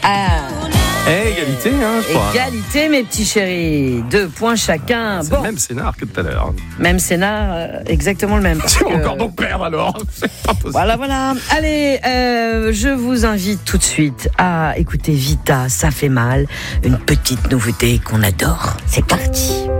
Égalité, je crois. Égalité, mes petits chéris. 2 points chacun. C'est le même scénar que tout à l'heure. Même scénar, exactement le même. On va encore donc perdre alors. C'est pas possible. Voilà. Allez, je vous invite tout de suite à écouter Vita, ça fait mal. Une petite nouveauté qu'on adore. C'est parti.